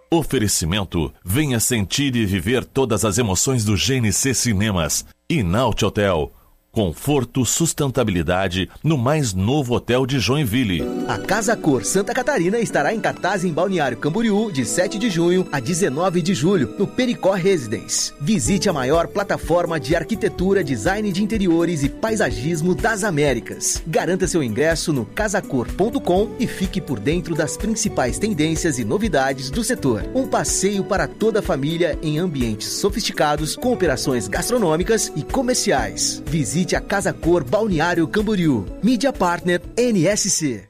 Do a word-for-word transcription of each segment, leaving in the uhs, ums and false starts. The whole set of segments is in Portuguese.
Oferecimento: venha sentir e viver todas as emoções do G N C Cinemas. E Naut Hotel. Conforto, sustentabilidade no mais novo hotel de Joinville. A Casa Cor Santa Catarina estará em cartaz em Balneário Camboriú de sete de junho a dezenove de julho, no Pericó Residence. Visite a maior plataforma de arquitetura, design de interiores e paisagismo das Américas. Garanta seu ingresso no casacor ponto com e fique por dentro das principais tendências e novidades do setor. Um passeio para toda a família em ambientes sofisticados, com operações gastronômicas e comerciais. Visite a Casa Cor Balneário Camboriú. Mídia Partner N S C.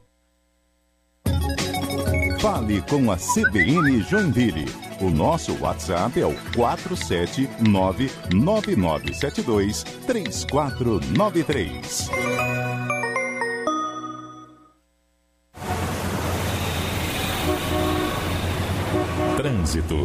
Fale com a C B N Joinville. O nosso WhatsApp é o quatro sete nove nove nove sete dois três quatro nove três. Trânsito.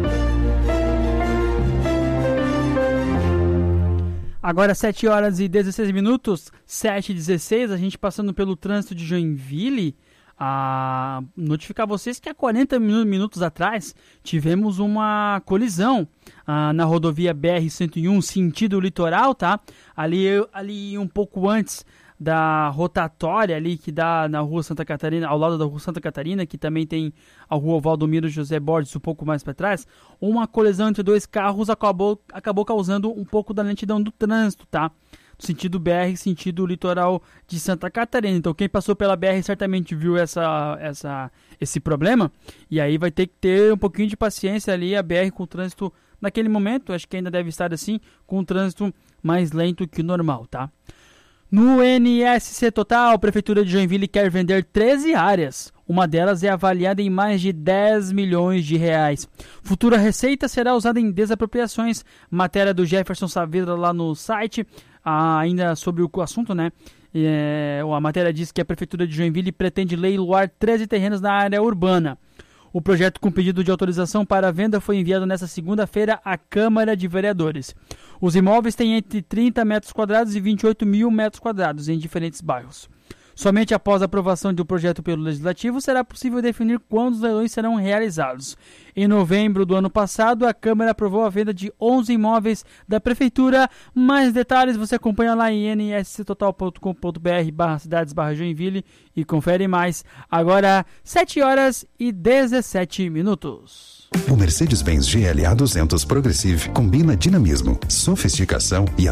Agora sete horas e dezesseis minutos, sete e dezesseis, a gente passando pelo trânsito de Joinville, a notificar vocês que há quarenta minutos atrás tivemos uma colisão ah, na rodovia B R cento e um, sentido litoral, tá? Ali, ali um pouco antes da rotatória ali que dá na rua Santa Catarina, ao lado da rua Santa Catarina, que também tem a rua Valdomiro José Borges um pouco mais para trás, uma colisão entre dois carros acabou, acabou causando um pouco da lentidão do trânsito, tá? No sentido B R, sentido litoral de Santa Catarina. Então quem passou pela B R certamente viu essa, essa, esse problema, e aí vai ter que ter um pouquinho de paciência ali, a B R com o trânsito naquele momento, acho que ainda deve estar assim, com o trânsito mais lento que o normal, tá? No N S C Total, a Prefeitura de Joinville quer vender treze áreas. Uma delas é avaliada em mais de dez milhões de reais. Futura receita será usada em desapropriações. Matéria do Jefferson Saavedra lá no site, ah, ainda sobre o assunto, né? É, a matéria diz que a Prefeitura de Joinville pretende leiloar treze terrenos na área urbana. O projeto com pedido de autorização para a venda foi enviado nesta segunda-feira à Câmara de Vereadores. Os imóveis têm entre trinta metros quadrados e vinte e oito mil metros quadrados em diferentes bairros. Somente após a aprovação do projeto pelo Legislativo será possível definir quando os leilões serão realizados. Em novembro do ano passado, a Câmara aprovou a venda de onze imóveis da Prefeitura. Mais detalhes você acompanha lá em n s c total ponto com ponto b r barra cidades barra Joinville e confere mais. Agora, sete horas e dezessete minutos. O Mercedes-Benz G L A duzentos Progressive combina dinamismo, sofisticação e